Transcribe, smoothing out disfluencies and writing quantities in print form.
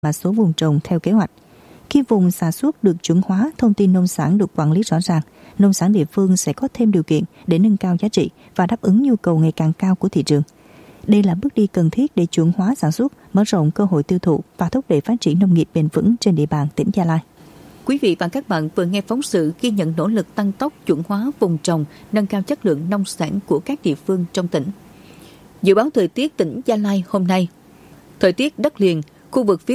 mã số vùng trồng theo kế hoạch. Khi vùng sản xuất được chuẩn hóa, thông tin nông sản được quản lý rõ ràng, nông sản địa phương sẽ có thêm điều kiện để nâng cao giá trị và đáp ứng nhu cầu ngày càng cao của thị trường. Đây là bước đi cần thiết để chuẩn hóa sản xuất, mở rộng cơ hội tiêu thụ và thúc đẩy phát triển nông nghiệp bền vững trên địa bàn tỉnh Gia Lai. Quý vị và các bạn vừa nghe phóng sự ghi nhận nỗ lực tăng tốc chuẩn hóa vùng trồng, nâng cao chất lượng nông sản của các địa phương trong tỉnh. Dự báo thời tiết tỉnh Gia Lai hôm nay. Thời tiết đất liền, khu vực phía